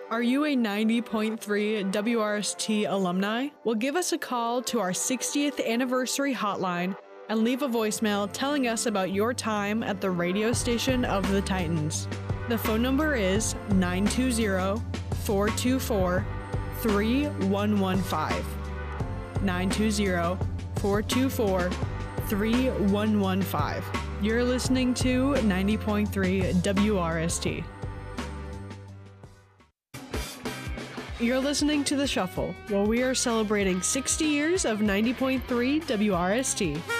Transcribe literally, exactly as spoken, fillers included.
Are you a ninety point three W R S T alumni? Well, give us a call to our sixtieth anniversary hotline and leave a voicemail telling us about your time at the radio station of the Titans. The phone number is nine two zero, four two four, three one one five. nine two zero, four two four, three one one five. You're listening to ninety point three W R S T. You're listening to The Shuffle, where we are celebrating sixty years of ninety point three W R S T.